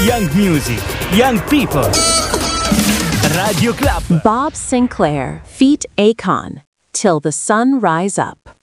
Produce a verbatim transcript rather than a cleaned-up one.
young music, young people. Radio Club. Bob Sinclair, feat. Akon, Till the Sun Rise Up.